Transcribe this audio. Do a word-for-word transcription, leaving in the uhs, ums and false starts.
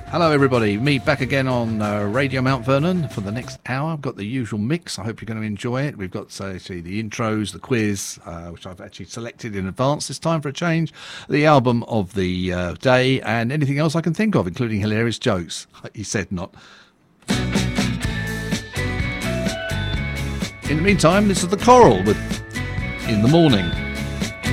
Hello everybody, me back again on uh, Radio Mount Vernon for the next hour. I've got the usual mix. I hope you're going to enjoy it. We've got uh, actually the intros, the quiz, uh, which I've actually selected in advance this time for a change, the album of the uh, day, and anything else I can think of, including hilarious jokes. He said not. In the meantime, this is the Coral with In the Morning.